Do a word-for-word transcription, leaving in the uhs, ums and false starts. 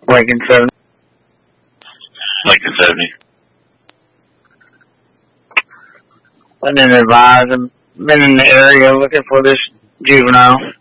Lincoln seventy. Lincoln seventy. I didn't advise. I've been in the area looking for this juvenile.